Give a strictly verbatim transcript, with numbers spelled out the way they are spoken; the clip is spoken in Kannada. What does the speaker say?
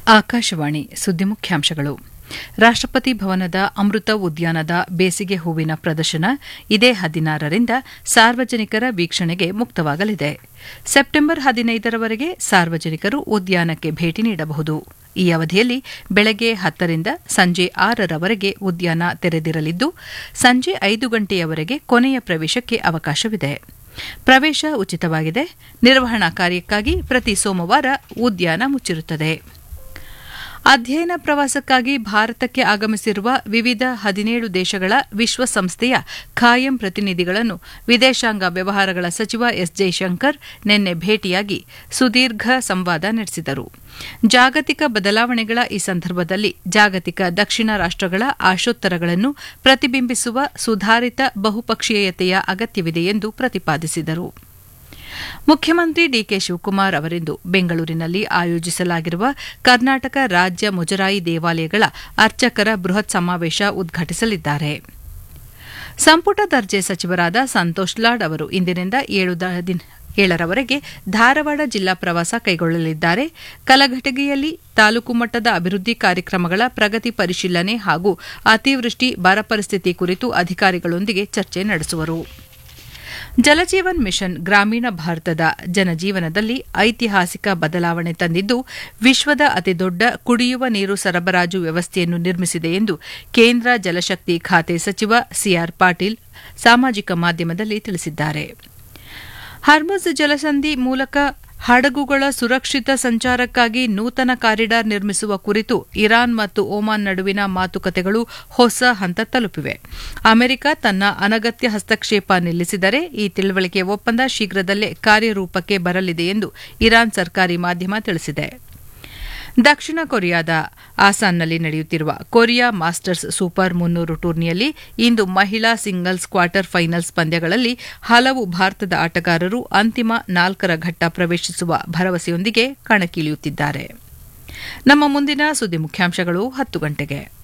ಆಕಾಶವಾಣಿ ಸುದ್ದಿ ಮುಖ್ಯಾಂಶಗಳು. ರಾಷ್ಟ್ರಪತಿ ಭವನದ ಅಮೃತ ಉದ್ಯಾನದ ಬೇಸಿಗೆ ಹೂವಿನ ಪ್ರದರ್ಶನ ಇದೇ ಹದಿನಾರರಿಂದ ಸಾರ್ವಜನಿಕರ ವೀಕ್ಷಣೆಗೆ ಮುಕ್ತವಾಗಲಿದೆ. ಸೆಪ್ಟೆಂಬರ್ ಹದಿನೈದರವರೆಗೆ ಸಾರ್ವಜನಿಕರು ಉದ್ಯಾನಕ್ಕೆ ಭೇಟಿ ನೀಡಬಹುದು. ಈ ಅವಧಿಯಲ್ಲಿ ಬೆಳಗ್ಗೆ ಹತ್ತರಿಂದ ಸಂಜೆ ಆರರವರೆಗೆ ಉದ್ಯಾನ ತೆರೆದಿರಲಿದ್ದು, ಸಂಜೆ ಐದು ಗಂಟೆಯವರೆಗೆ ಕೊನೆಯ ಪ್ರವೇಶಕ್ಕೆ ಅವಕಾಶವಿದೆ. ಪ್ರವೇಶ ಉಚಿತವಾಗಿದೆ. ನಿರ್ವಹಣಾ ಕಾರ್ಯಕ್ಕಾಗಿ ಪ್ರತಿ ಸೋಮವಾರ ಉದ್ಯಾನ ಮುಚ್ಚಿರುತ್ತದೆ. ಅಧ್ಯಯನ ಪ್ರವಾಸಕ್ಕಾಗಿ ಭಾರತಕ್ಕೆ ಆಗಮಿಸಿರುವ ವಿವಿಧ ಹದಿನೇಳು ದೇಶಗಳ ವಿಶ್ವಸಂಸ್ಥೆಯ ಖಾಯಂ ಪ್ರತಿನಿಧಿಗಳನ್ನು ವಿದೇಶಾಂಗ ವ್ಯವಹಾರಗಳ ಸಚಿವ ಎಸ್ ಜೈಶಂಕರ್ ನಿನ್ನೆ ಭೇಟಿಯಾಗಿ ಸುದೀರ್ಘ ಸಂವಾದ ನಡೆಸಿದರು. ಜಾಗತಿಕ ಬದಲಾವಣೆಗಳ ಈ ಸಂದರ್ಭದಲ್ಲಿ ಜಾಗತಿಕ ದಕ್ಷಿಣ ರಾಷ್ಟಗಳ ಆಶೋತ್ತರಗಳನ್ನು ಪ್ರತಿಬಿಂಬಿಸುವ ಸುಧಾರಿತ ಬಹುಪಕ್ಷೀಯತೆಯ ಅಗತ್ಯವಿದೆ ಎಂದು ಪ್ರತಿಪಾದಿಸಿದರು. ಮುಖ್ಯಮಂತ್ರಿ ಡಿಕೆ ಶಿವಕುಮಾರ್ ಅವರಿಂದು ಬೆಂಗಳೂರಿನಲ್ಲಿ ಆಯೋಜಿಸಲಾಗಿರುವ ಕರ್ನಾಟಕ ರಾಜ್ಯ ಮುಜರಾಯಿ ದೇವಾಲಯಗಳ ಅರ್ಚಕರ ಬೃಹತ್ ಸಮಾವೇಶ ಉದ್ಘಾಟಿಸಲಿದ್ದಾರೆ. ಸಂಪುಟ ದರ್ಜೆ ಸಚಿವರಾದ ಸಂತೋಷ್ ಲಾಡ್ ಅವರು ಇಂದಿನಿಂದ ಏಳರವರೆಗೆ ಧಾರವಾಡ ಜಿಲ್ಲಾ ಪ್ರವಾಸ ಕೈಗೊಳ್ಳಲಿದ್ದಾರೆ. ಕಲಘಟಗಿಯಲ್ಲಿ ತಾಲೂಕು ಮಟ್ಟದ ಅಭಿವೃದ್ಧಿ ಕಾರ್ಯಕ್ರಮಗಳ ಪ್ರಗತಿ ಪರಿಶೀಲನೆ ಹಾಗೂ ಅತಿವೃಷ್ಟಿ ಬರ ಪರಿಸ್ಥಿತಿ ಕುರಿತು ಅಧಿಕಾರಿಗಳೊಂದಿಗೆ ಚರ್ಚೆ ನಡೆಸುವರು. ಜಲಜೀವನ್ ಮಿಷನ್ ಗ್ರಾಮೀಣ ಭಾರತದ ಜನಜೀವನದಲ್ಲಿ ಐತಿಹಾಸಿಕ ಬದಲಾವಣೆ ತಂದಿದ್ದು, ವಿಶ್ವದ ಅತಿದೊಡ್ಡ ಕುಡಿಯುವ ನೀರು ಸರಬರಾಜು ವ್ಯವಸ್ಥೆಯನ್ನು ನಿರ್ಮಿಸಿದೆ ಎಂದು ಕೇಂದ್ರ ಜಲಶಕ್ತಿ ಖಾತೆ ಸಚಿವ ಸಿಆರ್ ಪಾಟೀಲ್ ಸಾಮಾಜಿಕ ಮಾಧ್ಯಮದಲ್ಲಿ ತಿಳಿಸಿದ್ದಾರೆ. ಹರ್ಮುಜ್ ಜಲಸಂಧಿ ಮೂಲಕ ಹಡಗುಗಳ ಸುರಕ್ಷಿತ ಸಂಚಾರಕ್ಕಾಗಿ ನೂತನ ಕಾರಿಡಾರ್ ನಿರ್ಮಿಸುವ ಕುರಿತು ಇರಾನ್ ಮತ್ತು ಒಮಾನ್ ನಡುವಿನ ಮಾತುಕತೆಗಳು ಹೊಸ ಹಂತ ತಲುಪಿವೆ. ಅಮೆರಿಕ ತನ್ನ ಅನಗತ್ಯ ಹಸ್ತಕ್ಷೇಪ ನಿಲ್ಲಿಸಿದರೆ ಈ ತಿಳುವಳಿಕೆ ಒಪ್ಪಂದ ಶೀಘ್ರದಲ್ಲೇ ಕಾರ್ಯರೂಪಕ್ಕೆ ಬರಲಿದೆ ಎಂದು ಇರಾನ್ ಸರ್ಕಾರಿ ಮಾಧ್ಯಮ ತಿಳಿಸಿದೆ. ದಕ್ಷಿಣ ಕೊರಿಯಾದ ಆಸಾನ್ನಲ್ಲಿ ನಡೆಯುತ್ತಿರುವ ಕೊರಿಯಾ ಮಾಸ್ಟರ್ಸ್ ಸೂಪರ್ ಮುನ್ನೂರು ಟೂರ್ನಿಯಲ್ಲಿ ಇಂದು ಮಹಿಳಾ ಸಿಂಗಲ್ಸ್ ಕ್ವಾರ್ಟರ್ ಫೈನಲ್ಸ್ ಪಂದ್ಯಗಳಲ್ಲಿ ಹಲವು ಭಾರತದ ಆಟಗಾರರು ಅಂತಿಮ ನಾಲ್ಕರ ಘಟ್ಟ ಪ್ರವೇಶಿಸುವ ಭರವಸೆಯೊಂದಿಗೆ ಕಣಕ್ಕಿಳಿಯುತ್ತಿದ್ದಾರೆ. ನಮ್ಮ ಮುಂದಿನ ಸುದ್ದಿ ಮುಖ್ಯಾಂಶಗಳು ಹತ್ತು ಗಂಟೆಗೆ.